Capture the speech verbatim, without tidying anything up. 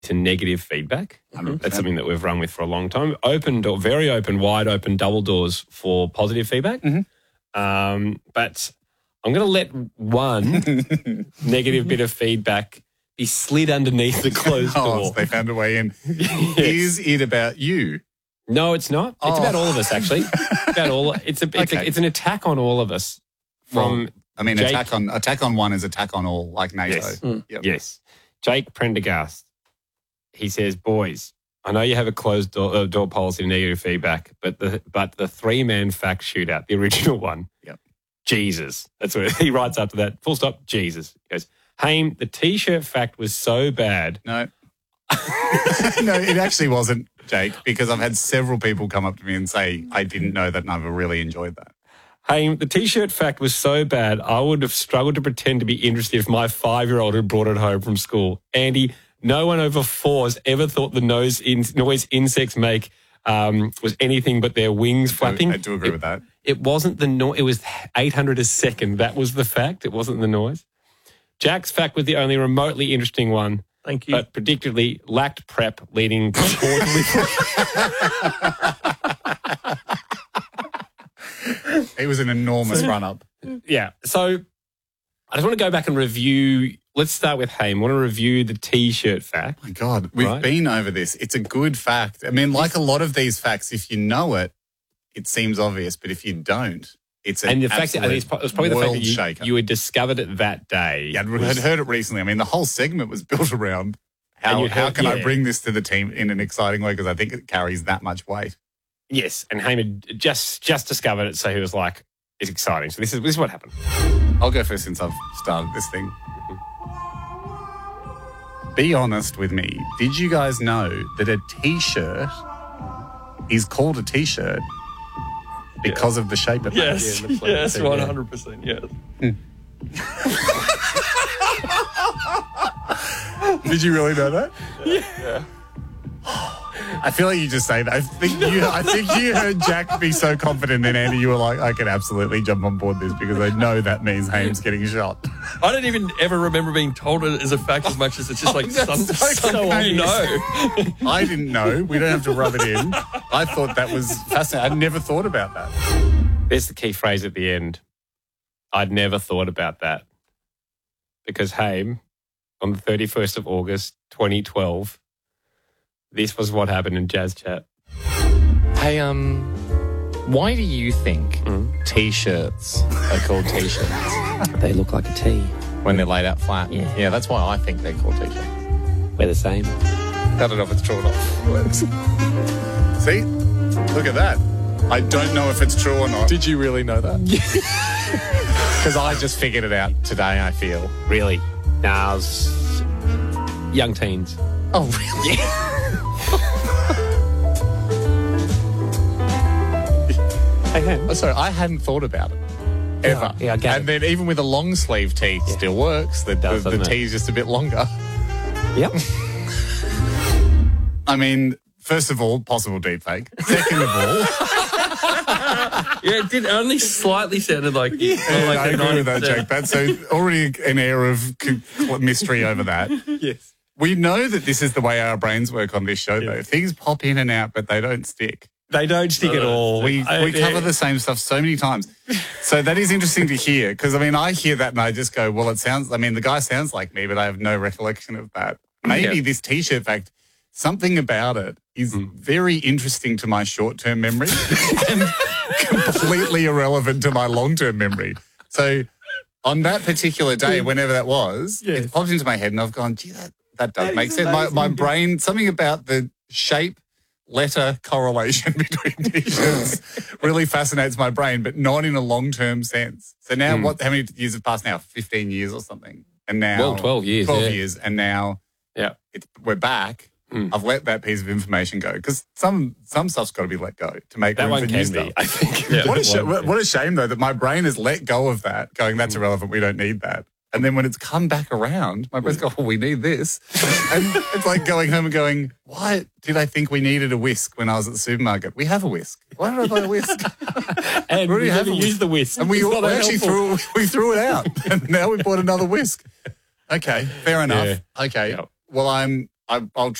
to negative feedback. one hundred percent. That's something that we've run with for a long time. Open door, very open, wide open, double doors for positive feedback. Mm-hmm. Um, but I'm going to let one negative bit of feedback be slid underneath the closed Oh, door. so they found a way in. Yes. Is it about you? No, it's not. It's Oh. about all of us, actually. about all. It's a. It's, Okay. a, it's an attack on all of us. From Well, I mean, Jake- attack on attack on one is attack on all, like NATO. Yes. Mm. Yep. Yes. Jake Prendergast. He says, "Boys, I know you have a closed door, uh, door policy and negative feedback, but the but the three man fact shootout, the original one, Yep. Jesus. That's what he writes after that. Full stop. Jesus. He goes, Haim, the t-shirt fact was so bad. No. No, it actually wasn't, Jake, because I've had several people come up to me and say, I didn't know that and I've really enjoyed that. Haim, the t-shirt fact was so bad, I would have struggled to pretend to be interested if my five-year-old had brought it home from school. Andy, no one over four has ever thought the nose in, noise insects make um, was anything but their wings flapping. I do agree it, with that. It wasn't the noise. It was eight hundred a second. That was the fact. It wasn't the noise. Jack's fact was the only remotely interesting one. Thank you. But predictably lacked prep, leading toward It was an enormous run-up. Yeah. So I just want to go back and review. Let's start with Haim. I want to review the T-shirt fact. Oh my God, we've Right. been over this. It's a good fact. I mean, like a lot of these facts, if you know it, it seems obvious. But if you don't, it's an And the fact that I think it's, pro- it was probably the fact that world you, shaker. you had discovered it that day. Yeah, I'd was- had heard it recently. I mean, the whole segment was built around And how, you'd how heard- can I yeah. bring this to the team in an exciting way, because I think it carries that much weight. Yes, and Haim had just just discovered it, so he was like, "It's exciting." So this is this is what happened. I'll go first since I've started this thing. Be honest with me. Did you guys know that a T-shirt is called a T-shirt because of the shape it Yes, Yeah, it looks like yes, it, yeah. one hundred percent, yes. makes? Did you really know that? Yeah. I feel like you just say that. I think you. I think you heard Jack be so confident, and Andy, you were like, "I can absolutely jump on board this because I know that means Haim's getting shot." I don't even ever remember being told it as a fact as much as it's just like that's some, so something nice. you know. I didn't know. We don't have to rub it in. I thought that was fascinating. I'd never thought about that. There's the key phrase at the end. I'd never thought about that because Haim, on the thirty-first of August, twenty twelve, this was what happened in Jazz Chat. Hey, um, why do you think Mm. T-shirts are called T-shirts They look like a T. when they're laid out flat? Yeah. Yeah, that's why I think they're called T-shirts. We're the same. I don't know if it's true or not. See, look at that. I don't know if it's true or not. Did you really know that? Because I just figured it out today, I feel. Really? Now, s- young teens. Oh, really? Hey, Haim. Oh, sorry, I hadn't thought about it. Ever. Yeah, I get And it. then even with a long sleeve tee, it still works. The, does, the, the doesn't it? tee's just a bit longer. Yep. I mean, first of all, possible deepfake. Second of all, Yeah, it did only slightly sounded like you. yeah, like I a agree with that, ninety Jake. That's so already an air of c- mystery over that. Yes. We know that this is the way our brains work on this show, though. Things pop in and out, but they don't stick. They don't stick at all. We I- we cover yeah. the same stuff so many times. So that is interesting to hear, because, I mean, I hear that and I just go, well, it sounds, I mean, the guy sounds like me, but I have no recollection of that. Maybe Yeah. this T-shirt fact, something about it is very interesting to my short-term memory and completely irrelevant to my long-term memory. So on that particular day, whenever that was, Yes. it popped into my head and I've gone, gee, that, that does That make is sense. My, my amazing. brain, something about the shape, letter correlation between T-shirts really fascinates my brain, but not in a long-term sense. So now, Hmm. what? How many years have passed now? fifteen years or something. And now, Well, twelve years, twelve yeah. years, and now, Yeah. it's, we're back. Hmm. I've let that piece of information go because some some stuff's got to be let go to make That room one for new can stuff. be, I think. Yeah. What a, That sh- one- what a shame, though, that my brain has let go of that, going, that's irrelevant, we don't need that. And then when it's come back around, my brain's go, oh, we need this. And it's like going home and going, why did I think we needed a whisk when I was at the supermarket? We have a whisk. Why did I buy a whisk? And We we already have never a whisk. used the whisk. And we, It's we not that actually helpful. threw, we threw it out. And now we bought another whisk. Okay, fair enough. Okay. Yep. Well, I'm I, I'll